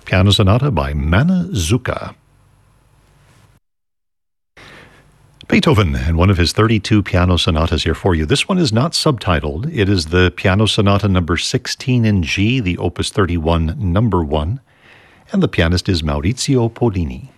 Piano Sonata by Manazuka. Beethoven and one of his 32 piano sonatas here for you. This one is not subtitled. It is the Piano Sonata number 16 in G, the Opus 31 number 1, and the pianist is Maurizio Pollini.